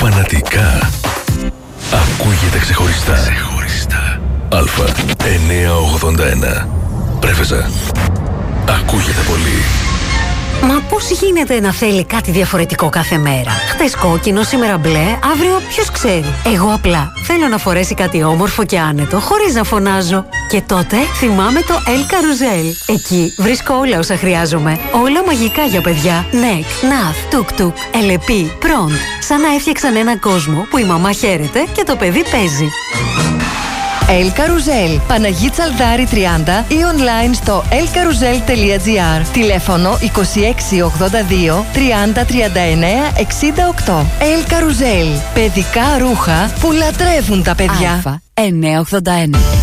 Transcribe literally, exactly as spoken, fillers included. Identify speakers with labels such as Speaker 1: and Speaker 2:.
Speaker 1: Φανατικά. Ακούγεται ξεχωριστά. Ξεχωριστά. Αλφα εννιακόσια ογδόντα ένα. Πρέφεζα. Ακούγεται πολύ.
Speaker 2: Μα πώς γίνεται να θέλει κάτι διαφορετικό κάθε μέρα? Χτες κόκκινο, σήμερα μπλε, αύριο ποιος ξέρει. Εγώ απλά θέλω να φορέσει κάτι όμορφο και άνετο, χωρίς να φωνάζω. Και τότε θυμάμαι το El Carousel. Εκεί βρίσκω όλα όσα χρειάζομαι. Όλα μαγικά για παιδιά. Νεκ, Ναθ, Τουκ Τουκ, Ελεπί, Προντ. Σαν να έφτιαξαν έναν κόσμο που η μαμά χαίρεται και το παιδί παίζει.
Speaker 3: El Carousel, Παναγί Τσαλδάρη τριάντα ή online στο ελ καρουζέλ τελεία τζι άρ. Τηλέφωνο είκοσι έξι ογδόντα δύο τριάντα τριάντα εννέα εξήντα οκτώ. El Carousel, παιδικά ρούχα που λατρεύουν τα παιδιά.
Speaker 2: Αλφα εννιακόσια ογδόντα ένα.